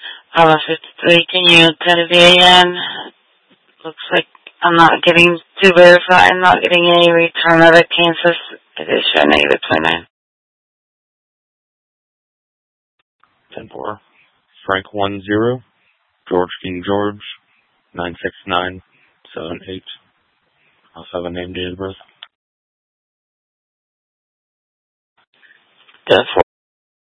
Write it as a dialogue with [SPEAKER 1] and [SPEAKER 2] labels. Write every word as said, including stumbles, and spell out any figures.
[SPEAKER 1] Alpha fifty-three, can you tell it again? Looks like I'm not getting to verify. I'm not getting any return of the Kansas edition, negative twenty-nine.
[SPEAKER 2] ten four. Frank one zero. George King George. nine six nine seven eight. Also have a name, date of birth.
[SPEAKER 1] Good for